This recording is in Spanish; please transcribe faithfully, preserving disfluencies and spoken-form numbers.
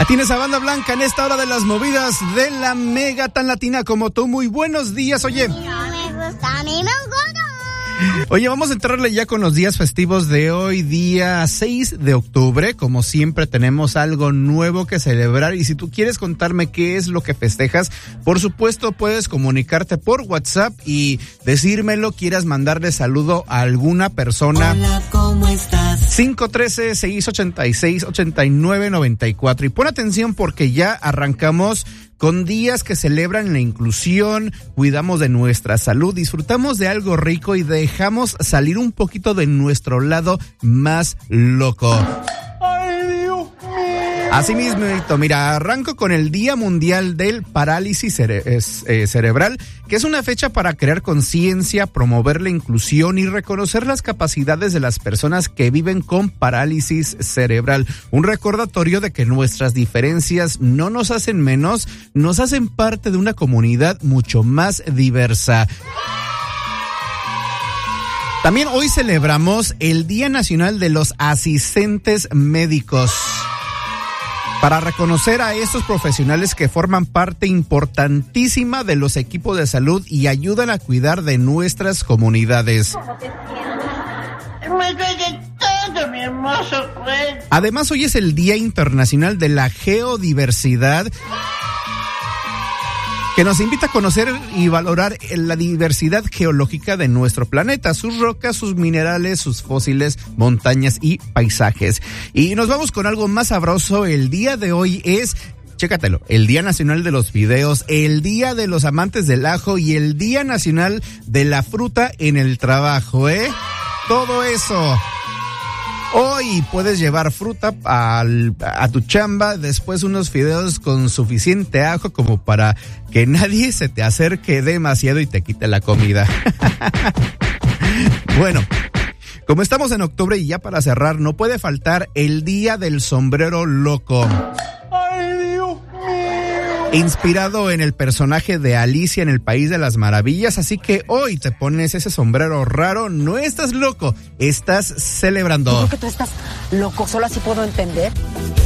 Tienes a Banda Blanca en esta hora de las movidas de la mega tan latina como tú. Muy buenos días, oye. No me gusta, a mí me gusta. Oye, vamos a entrarle ya con los días festivos de hoy, día seis de octubre. Como siempre tenemos algo nuevo que celebrar y si tú quieres contarme qué es lo que festejas, por supuesto puedes comunicarte por WhatsApp y decírmelo, quieras mandarle saludo a alguna persona. Hola, ¿cómo estás? cinco uno tres, seis ocho seis, ocho nueve nueve cuatro. Y pon atención porque ya arrancamos con días que celebran la inclusión, cuidamos de nuestra salud, disfrutamos de algo rico y dejamos salir un poquito de nuestro lado más loco. ¡Ay, Dios mío! Así mismo, mira, arranco con el Día Mundial del Parálisis cere- es, eh, Cerebral, que es una fecha para crear conciencia, promover la inclusión y reconocer las capacidades de las personas que viven con parálisis cerebral. Un recordatorio de que nuestras diferencias no nos hacen menos, nos hacen parte de una comunidad mucho más diversa. También hoy celebramos el Día Nacional de los Asistentes Médicos, para reconocer a estos profesionales que forman parte importantísima de los equipos de salud y ayudan a cuidar de nuestras comunidades. Me duele todo, mi hermoso cuerpo. Además, hoy es el Día Internacional de la Geodiversidad, que nos invita a conocer y valorar la diversidad geológica de nuestro planeta, sus rocas, sus minerales, sus fósiles, montañas y paisajes. Y nos vamos con algo más sabroso. El día de hoy es, chécatelo, el Día Nacional de los Videos, el Día de los Amantes del Ajo y el Día Nacional de la Fruta en el Trabajo, ¿eh? Todo eso. Hoy puedes llevar fruta al, a tu chamba, después unos fideos con suficiente ajo como para que nadie se te acerque demasiado y te quite la comida. Bueno, como estamos en octubre y ya para cerrar, no puede faltar el Día del Sombrero Loco. ¡Ay, Dios mío! Inspirado en el personaje de Alicia en el País de las Maravillas, así que hoy te pones ese sombrero raro, no estás loco, estás celebrando. Yo creo que tú estás loco, solo así puedo entender